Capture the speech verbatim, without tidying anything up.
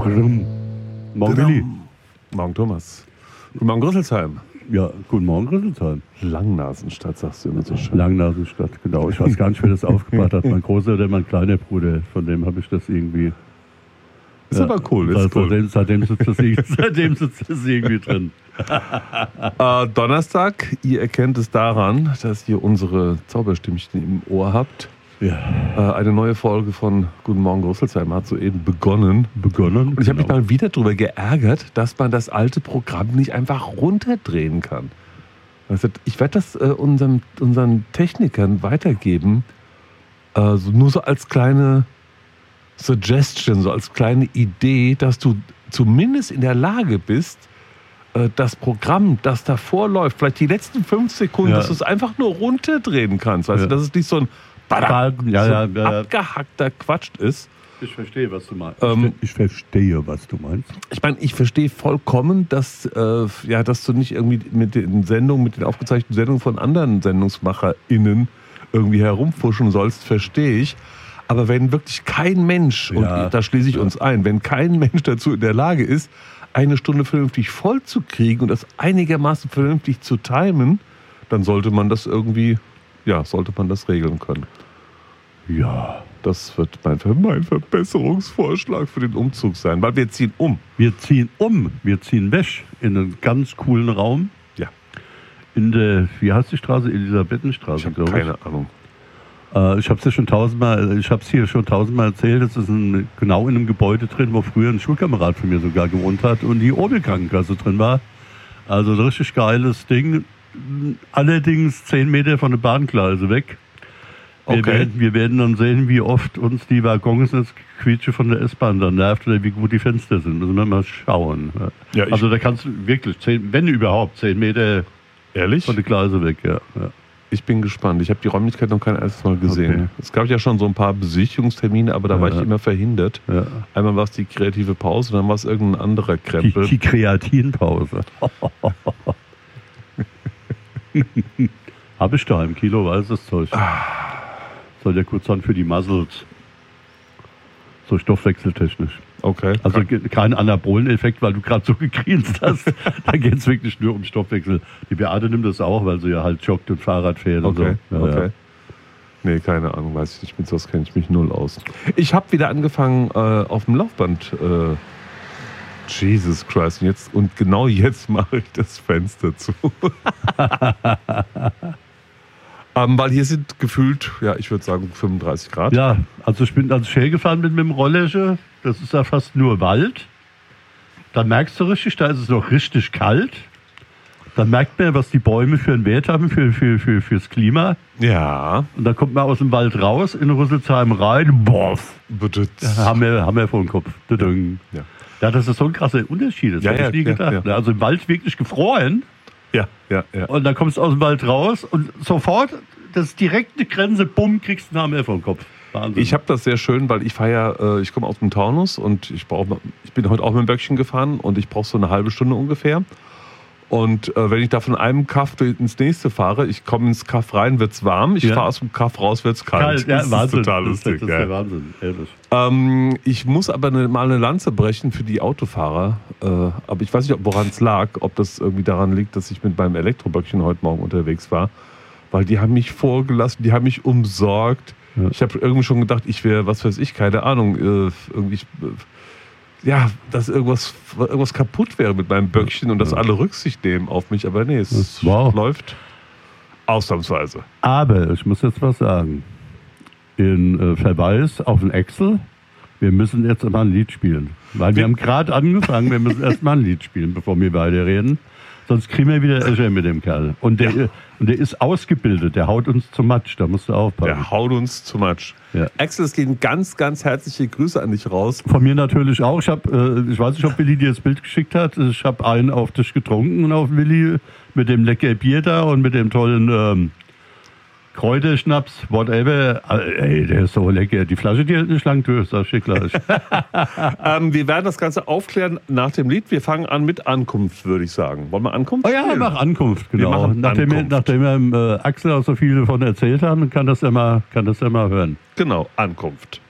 Morgen, Willi. Morgen, Thomas. Guten Morgen, Rüsselsheim. Ja, guten Morgen, Rüsselsheim. Langnasenstadt, sagst du immer so schön. Langnasenstadt, genau. Ich weiß gar nicht, wer das aufgebracht hat. Mein großer oder mein kleiner Bruder. Von dem habe ich das irgendwie... Ist ja, aber cool. Ist seitdem, cool. Seitdem, sitzt das, seitdem sitzt das irgendwie drin. äh, Donnerstag, ihr erkennt es daran, dass ihr unsere Zauberstimmchen im Ohr habt. Ja. Äh, eine neue Folge von Guten Morgen Rüsselsheim hat soeben begonnen. Begonnen. Und ich habe genau. mich mal wieder darüber geärgert, dass man das alte Programm nicht einfach runterdrehen kann. Also ich werde das äh, unseren, unseren Technikern weitergeben, äh, so, nur so als kleine Suggestion, so als kleine Idee, dass du zumindest in der Lage bist, äh, das Programm, das davor läuft, vielleicht die letzten fünf Sekunden, ja. dass du es einfach nur runterdrehen kannst. Weißt ja. du, dass es nicht so ein, Badak, ja, so ja, ein ja, abgehackter Quatsch ist. Ich verstehe, was du meinst. Ähm, ich verstehe, was du meinst. Ich meine, ich verstehe vollkommen, dass, äh, ja, dass du nicht irgendwie mit den Sendungen, mit den aufgezeichneten Sendungen von anderen SendungsmacherInnen irgendwie herumfuschen sollst, verstehe ich. Aber wenn wirklich kein Mensch, ja, und da schließe ich ja. uns ein, wenn kein Mensch dazu in der Lage ist, eine Stunde vernünftig voll zu kriegen und das einigermaßen vernünftig zu timen, dann sollte man das irgendwie, ja, sollte man das regeln können. Ja. Das wird mein, mein Verbesserungsvorschlag für den Umzug sein, weil wir ziehen um. Wir ziehen um. Wir ziehen weg in einen ganz coolen Raum. Ja. In der, wie heißt die Straße? Elisabethenstraße, glaube ich. Keine ich. Ahnung. Äh, ich habe es ja schon tausendmal, ich habe es hier schon tausendmal erzählt. Das ist ein, genau in einem Gebäude drin, wo früher ein Schulkamerad von mir sogar gewohnt hat und die Opel-Krankenkasse drin war. Also ein richtig geiles Ding. Allerdings zehn Meter von der Bahngleise weg. Wir, okay. werden, wir werden dann sehen, wie oft uns die Waggons das Quietsche von der S-Bahn dann nervt oder wie gut die Fenster sind. Müssen wir mal schauen. Ja, also da kannst du wirklich, zehn, wenn überhaupt, zehn Meter Ehrlich? von der Gleise weg. Ja. Ja. Ich bin gespannt. Ich habe die Räumlichkeit noch kein erstes Mal gesehen. Okay. Es gab ja schon so ein paar Besichtigungstermine, aber da ja. war ich immer verhindert. Ja. Einmal war es die kreative Pause, dann war es irgendein anderer Krempel. Die, die Kreatinpause. Habe ich da im Kilo, weiß das Zeug. Soll ja gut sein für die Muscles. So stoffwechseltechnisch. Okay. Also kein Anabolen-Effekt, weil du gerade so gegrinst hast. Da geht es wirklich nur um Stoffwechsel. Die Beate nimmt das auch, weil sie ja halt joggt und Fahrrad fährt okay. und so. Ja, okay. Ja. Nee, keine Ahnung, weiß ich nicht. Mit sowas kenne ich mich null aus. Ich habe wieder angefangen äh, auf dem Laufband. Äh, Jesus Christ. Und, jetzt, und genau jetzt mache ich das Fenster zu. Um, weil hier sind gefühlt, ja, ich würde sagen fünfunddreißig Grad. Ja, also ich bin als ich hergefahren bin mit dem Rollerchen, das ist ja fast nur Wald. Da merkst du richtig, da ist es noch richtig kalt. Dann merkt man, was die Bäume für einen Wert haben für, für, für, fürs Klima. Ja. Und dann kommt man aus dem Wald raus, in Rüsselsheim rein, boah, haben wir, haben wir vor dem Kopf. Ja. Ja, das ist so ein krasser Unterschied, das ja, hätte ja, ich nie ja, gedacht. Ja. Also im Wald wirklich gefroren. Ja, ja, ja. Und dann kommst du aus dem Wald raus und sofort, das ist direkt eine Grenze, bumm, kriegst du einen Hammer vom Kopf. Wahnsinn. Ich habe das sehr schön, weil ich fahre ja, äh, ich komme aus dem Taunus und ich, brauch, ich bin heute auch mit dem Böckchen gefahren und ich brauche so eine halbe Stunde ungefähr. Und äh, wenn ich da von einem Kaff ins nächste fahre, ich komme ins Kaff rein, wird's warm, ich ja. fahre aus dem Kaff raus, wird's kalt. kalt ja, das Wahnsinn. ist total lustig. Das ist, das ist ja. der Wahnsinn, ehrlich. Ähm, ich muss aber eine, mal eine Lanze brechen für die Autofahrer. Äh, aber ich weiß nicht, woran es lag, ob das irgendwie daran liegt, dass ich mit meinem Elektroböckchen heute Morgen unterwegs war. Weil die haben mich vorgelassen, die haben mich umsorgt. Ja. Ich habe irgendwie schon gedacht, ich wäre, was weiß ich, keine Ahnung, äh, irgendwie... Äh, ja, dass irgendwas, irgendwas kaputt wäre mit meinem Böckchen und dass alle Rücksicht nehmen auf mich. Aber nee, es wow. läuft ausnahmsweise. Aber ich muss jetzt was sagen. In äh, Verweis auf den Excel, wir müssen jetzt mal ein Lied spielen. Weil wir, wir haben gerade angefangen, wir müssen erst mal ein Lied spielen, bevor wir weiterreden. Sonst kriegen wir wieder Escher mit dem Kerl. Und der, ja. und der ist ausgebildet, der haut uns zum Matsch, da musst du aufpassen. Der haut uns zum Matsch. Ja. Axel, es gehen ganz, ganz herzliche Grüße an dich raus. Von mir natürlich auch. Ich, hab, äh, ich weiß nicht, ob Willi dir das Bild geschickt hat. Ich habe einen auf dich getrunken auf Willi mit dem lecker Bier da und mit dem tollen ähm, Kräuterschnaps, whatever. Ey, der ist so lecker. Die Flasche, die hält nicht lang durch, sag ich gleich. ähm, wir werden das Ganze aufklären nach dem Lied. Wir fangen an mit Ankunft, würde ich sagen. Wollen wir Ankunft Oh ja, spielen? mach Ankunft, genau. Wir machen nachdem, Ankunft. Wir, nachdem wir äh, Axel auch so viel davon erzählt haben, kann das ja mal, kann das ja mal hören. Genau, Ankunft.